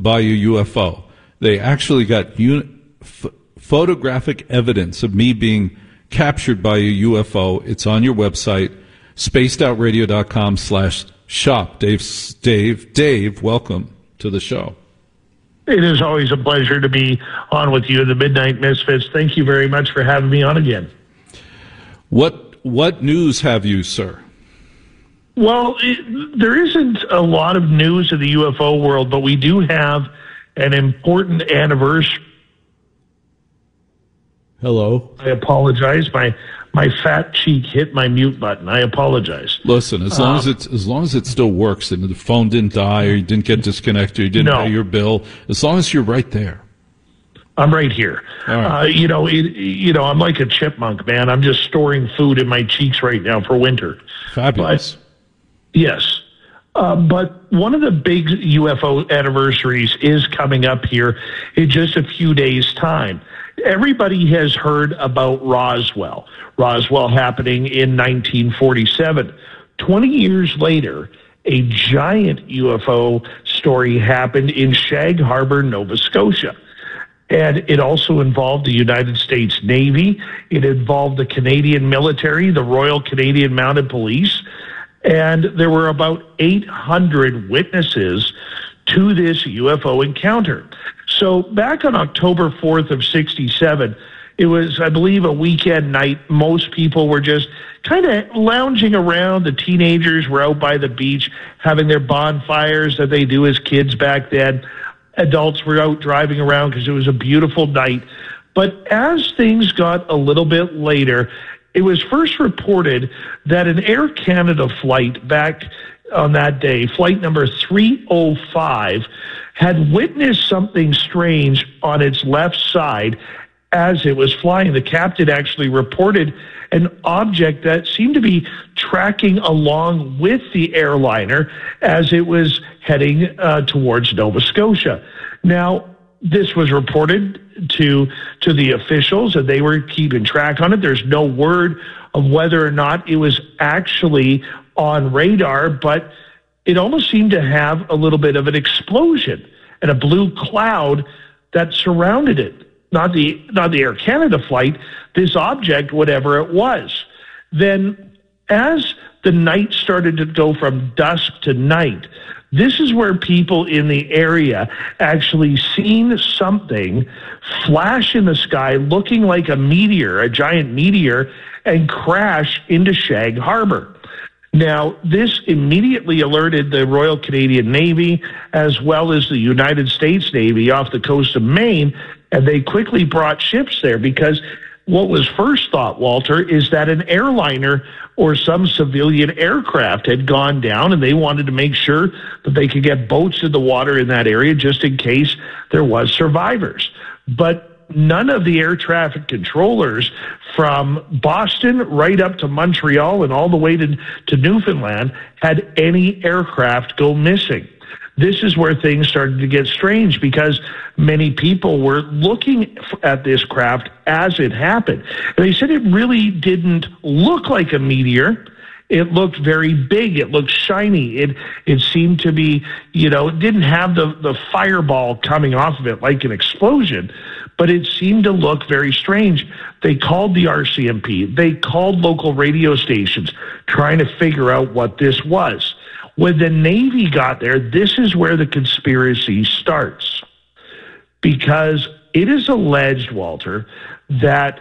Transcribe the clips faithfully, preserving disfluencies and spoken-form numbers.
by a U F O. They actually got uni- f- photographic evidence of me being captured by a U F O. It's on your website, spacedoutradio.com slash shop. Dave, Dave, Dave, welcome to the show. It is always a pleasure to be on with you, the Midnight Misfits. Thank you very much for having me on again. What what news have you, sir? Well, it, there isn't a lot of news in the U F O world, but we do have an important anniversary. Hello? I apologize. My my fat cheek hit my mute button. I apologize. Listen, as long um, as it's as long as it still works and the phone didn't die or you didn't get disconnected or you didn't no. pay your bill, as long as you're right there. I'm right here. Right. Uh, you know, it, you know, I'm like a chipmunk, man. I'm just storing food in my cheeks right now for winter. Fabulous. But, yes. Uh, but one of the big U F O anniversaries is coming up here in just a few days' time. Everybody has heard about Roswell. Roswell happening in nineteen forty-seven. twenty years later, a giant U F O story happened in Shag Harbor, Nova Scotia. And it also involved the United States Navy. It involved the Canadian military, the Royal Canadian Mounted Police. And there were about eight hundred witnesses to this U F O encounter. So back on October fourth of sixty-seven, it was, I believe, a weekend night. Most people were just kind of lounging around. The teenagers were out by the beach having their bonfires that they do as kids back then. Adults were out driving around because it was a beautiful night. But as things got a little bit later, it was first reported that an Air Canada flight back on that day, flight number three oh five, had witnessed something strange on its left side as it was flying. The captain actually reported an object that seemed to be tracking along with the airliner as it was heading uh, towards Nova Scotia. Now, this was reported to to the officials, and they were keeping track on it. There's no word of whether or not it was actually on radar, but it almost seemed to have a little bit of an explosion and a blue cloud that surrounded it. Not the not the Air Canada flight, this object, whatever it was. Then as the night started to go from dusk to night, this is where people in the area actually seen something flash in the sky looking like a meteor, a giant meteor, and crash into Shag Harbor. Now, this immediately alerted the Royal Canadian Navy as well as the United States Navy off the coast of Maine, and they quickly brought ships there because what was first thought, Walter, is that an airliner or some civilian aircraft had gone down, and they wanted to make sure that they could get boats in the water in that area just in case there was survivors. But none of the air traffic controllers from Boston right up to Montreal and all the way to, to Newfoundland had any aircraft go missing. This is where things started to get strange because many people were looking at this craft as it happened. And they said it really didn't look like a meteor. It looked very big. It looked shiny. It it seemed to be, you know, it didn't have the, the fireball coming off of it like an explosion, but it seemed to look very strange. They called the R C M P. They called local radio stations trying to figure out what this was. When the Navy got there, this is where the conspiracy starts. Because it is alleged, Walter, that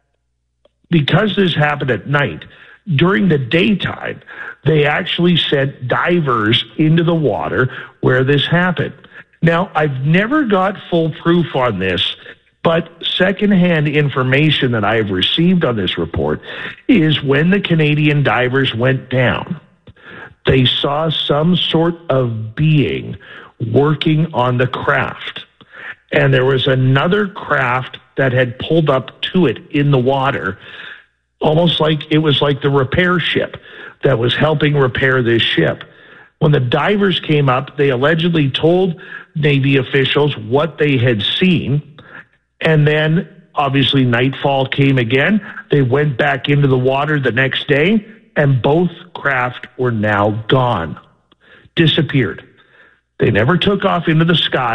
because this happened at night, during the daytime, they actually sent divers into the water where this happened. Now, I've never got full proof on this, but secondhand information that I have received on this report is when the Canadian divers went down, they saw some sort of being working on the craft. And there was another craft that had pulled up to it in the water, almost like it was like the repair ship that was helping repair this ship. When the divers came up, they allegedly told Navy officials what they had seen. And then, obviously, nightfall came again. They went back into the water the next day, and both craft were now gone, disappeared. They never took off into the sky.